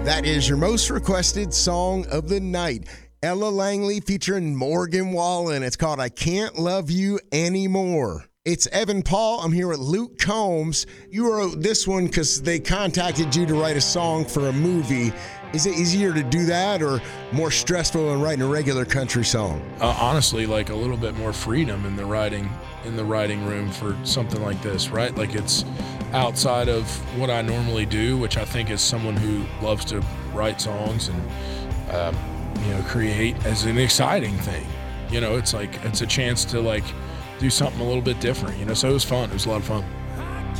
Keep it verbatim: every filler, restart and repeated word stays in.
That is your most requested song of the night. Ella Langley featuring Morgan Wallen. It's called I Can't Love You Anymore. It's Evan Paul. I'm here with Luke Combs. You wrote this one because they contacted you to write a song for a movie. Is it easier to do that or more stressful than writing a regular country song? Uh, honestly, like a little bit more freedom in the writing in the writing room for something like this, right? Like it's outside of what I normally do, which I think is someone who loves to write songs and um, you know create as an exciting thing. You know, it's like it's a chance to like do something a little bit different. You know, so it was fun. It was a lot of fun.